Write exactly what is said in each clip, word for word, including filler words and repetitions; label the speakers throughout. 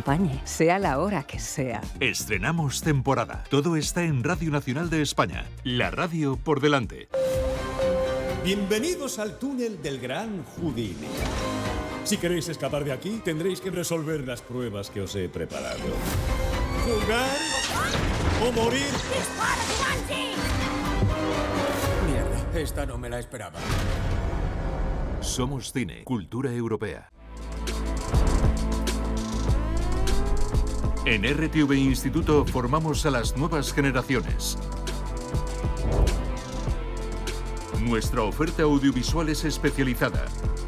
Speaker 1: acompañe, sea la hora que sea.
Speaker 2: Estrenamos temporada. Todo está en Radio Nacional de España. La radio por delante.
Speaker 3: Bienvenidos al túnel del Gran Houdini. Si queréis escapar de aquí, tendréis que resolver las pruebas que os he preparado. ¿Jugar o morir?
Speaker 4: ¡Dispara, Jumanji!
Speaker 5: Mierda, esta no me la esperaba.
Speaker 2: Somos cine, cultura europea. En R T V Instituto formamos a las nuevas generaciones. Nuestra oferta audiovisual es especializada,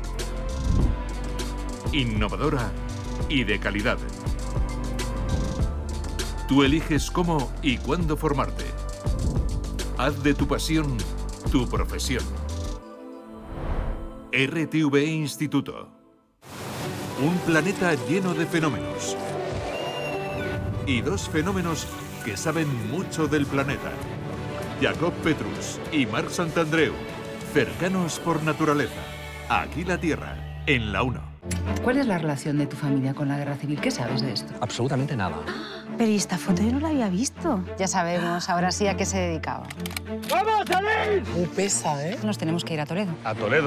Speaker 2: innovadora y de calidad. Tú eliges cómo y cuándo formarte. Haz de tu pasión tu profesión. R T V Instituto. Un planeta lleno de fenómenos. Y dos fenómenos que saben mucho del planeta. Jacob Petrus y Marc Santandreu, cercanos por naturaleza. Aquí la Tierra, en la uno.
Speaker 1: ¿Cuál es la relación de tu familia con la guerra civil? ¿Qué sabes de esto?
Speaker 6: Absolutamente nada.
Speaker 7: Pero ¿y esta foto yo no la había visto?
Speaker 8: Ya sabemos, ahora sí a qué se dedicaba.
Speaker 6: ¡Vamos, salir! Muy pesa, ¿eh?
Speaker 8: Nos tenemos que ir a Toledo.
Speaker 2: A Toledo.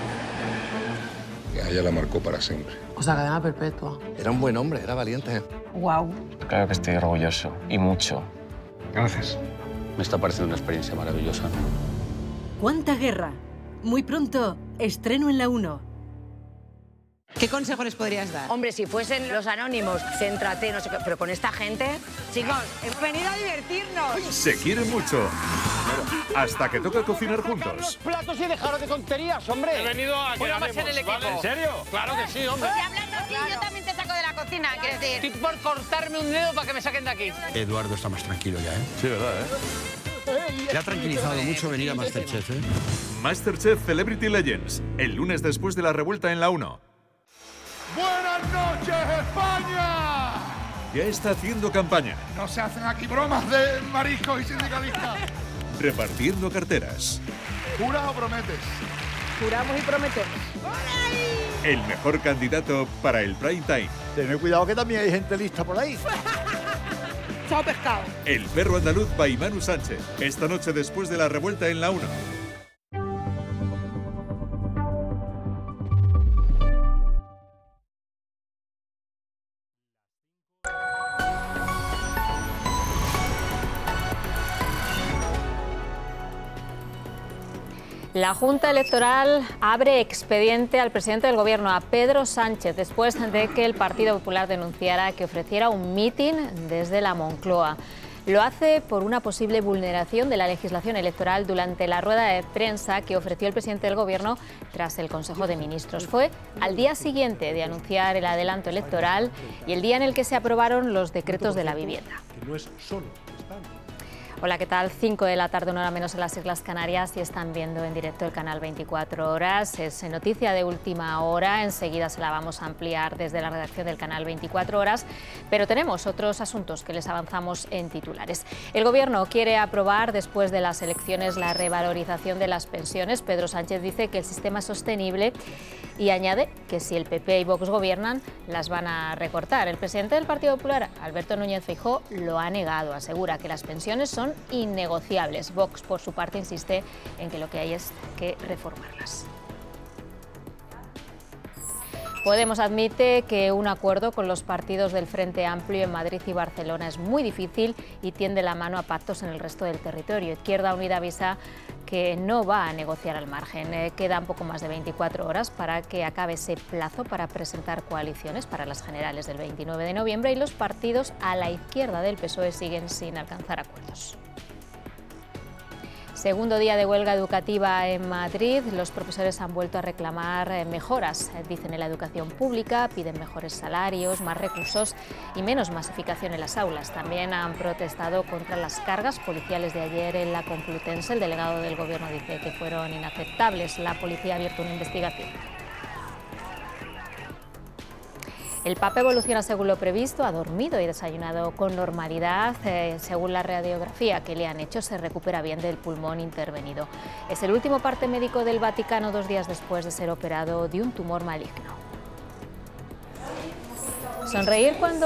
Speaker 9: A ella la marcó para siempre.
Speaker 6: O sea, cadena perpetua. Era un buen hombre, era valiente.
Speaker 7: Guau.
Speaker 10: Claro que estoy orgulloso, y mucho.
Speaker 9: Gracias.
Speaker 10: Me está pareciendo una experiencia maravillosa.
Speaker 11: ¿Cuánta guerra? Muy pronto, estreno en la uno.
Speaker 8: ¿Qué consejo les podrías dar?
Speaker 12: Hombre, si fuesen los anónimos, céntrate, no sé qué, pero con esta gente, chicos, hemos venido a divertirnos.
Speaker 2: Se quieren mucho. Hasta que toca cocinar juntos.
Speaker 6: Los platos y dejaros de tonterías, hombre.
Speaker 5: He venido a que
Speaker 6: Una más en el equipo.
Speaker 5: ¿Vale? ¿En serio? Claro que sí, hombre.
Speaker 12: Y hablando así, yo también te saco de la cocina, quiero decir.
Speaker 6: Estoy por cortarme un dedo para que me saquen de aquí.
Speaker 5: Eduardo está más tranquilo ya, ¿eh? Sí, ¿verdad, eh?
Speaker 13: Le ha tranquilizado mucho venir a Masterchef, ¿eh?
Speaker 2: Masterchef Celebrity Legends, el lunes después de la revuelta en la uno.
Speaker 5: ¡Buenas noches, España!
Speaker 2: Ya está haciendo campaña,
Speaker 5: No se hacen aquí bromas de mariscos y sindicalistas.
Speaker 2: repartiendo carteras.
Speaker 5: ¿Juras o prometes?
Speaker 12: Juramos y prometemos.
Speaker 2: El mejor candidato para el prime time.
Speaker 13: Tened cuidado que también hay gente lista por ahí.
Speaker 12: Chao, pescado.
Speaker 2: El perro andaluz by Manu Sánchez. Esta noche después de la revuelta en la uno.
Speaker 14: La Junta Electoral abre expediente al presidente del Gobierno, a Pedro Sánchez, después de que el Partido Popular denunciara que ofreciera un mitin desde la Moncloa. Lo hace por una posible vulneración de la legislación electoral durante la rueda de prensa que ofreció el presidente del Gobierno tras el Consejo de Ministros. Fue al día siguiente de anunciar el adelanto electoral y el día en el que se aprobaron los decretos de la vivienda.
Speaker 3: Que no es solo España.
Speaker 14: Hola, ¿qué tal? cinco de la tarde, una hora menos en las Islas Canarias y están viendo en directo el canal veinticuatro horas. Es noticia de última hora, enseguida se la vamos a ampliar desde la redacción del canal veinticuatro horas, pero tenemos otros asuntos que les avanzamos en titulares. El Gobierno quiere aprobar después de las elecciones la revalorización de las pensiones. Pedro Sánchez dice que el sistema es sostenible y añade que si el P P y Vox gobiernan, las van a recortar. El presidente del Partido Popular, Alberto Núñez Feijóo, lo ha negado. Asegura que las pensiones son innegociables. Vox, por su parte, insiste en que lo que hay es que reformarlas. Podemos admite que un acuerdo con los partidos del Frente Amplio en Madrid y Barcelona es muy difícil y tiende la mano a pactos en el resto del territorio. Izquierda Unida avisa que no va a negociar al margen. Eh, quedan poco más de veinticuatro horas para que acabe ese plazo para presentar coaliciones para las generales del veintinueve de noviembre y los partidos a la izquierda del P S O E siguen sin alcanzar acuerdos. Segundo día de huelga educativa en Madrid. Los profesores han vuelto a reclamar mejoras, dicen, en la educación pública, piden mejores salarios, más recursos y menos masificación en las aulas. También han protestado contra las cargas policiales de ayer en la Complutense. El delegado del Gobierno dice que fueron inaceptables. La policía ha abierto una investigación. El Papa evoluciona según lo previsto, ha dormido y desayunado con normalidad. Eh, según la radiografía que le han hecho, se recupera bien del pulmón intervenido. Es el último parte médico del Vaticano dos días después de ser operado de un tumor maligno. Sonreír cuando